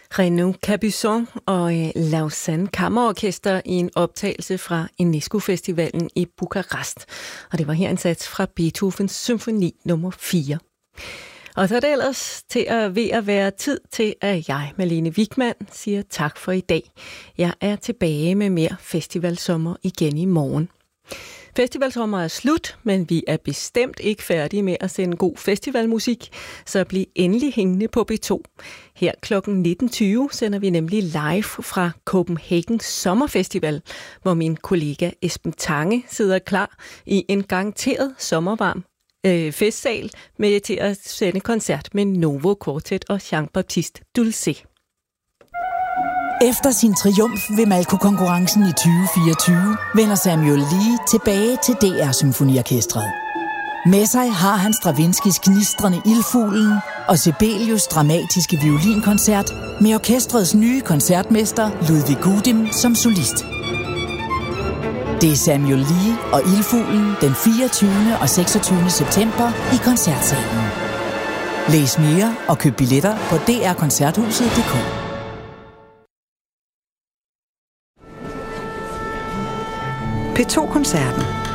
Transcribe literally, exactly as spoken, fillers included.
Renaud Capuçon og Lausanne Kammerorkester i en optagelse fra UNESCO-festivalen i Bukarest. Og det var her en sats fra Beethovens symfoni nummer fire. Og så er det ellers til at ved at være tid til, at jeg, Malene Wigman, siger tak for i dag. Jeg er tilbage med mere festivalsommer igen i morgen. Festivalsommer er slut, men vi er bestemt ikke færdige med at sende god festivalmusik, så bliv endelig hængende på B to. Her klokken nitten tyve sender vi nemlig live fra Copenhagen Sommerfestival, hvor min kollega Esben Tange sidder klar i en garanteret sommervarm øh, festsal med til at sende koncert med Novo Quartet og Jean-Baptiste Dulcet. Efter sin triumf ved Malko-konkurrencen i tyve fireogtyve vender Samuel Lee tilbage til D R-symfoniorkestret. Med sig har han Stravinskys gnistrende Ildfuglen og Sibelius' dramatiske violinkoncert med orkestrets nye koncertmester Ludwig Gudim som solist. Det er Samuel Lee og Ildfuglen den fireogtyvende og seksogtyvende september i koncertsalen. Læs mere og køb billetter på d r koncerthuset punktum d k. P to Koncerten.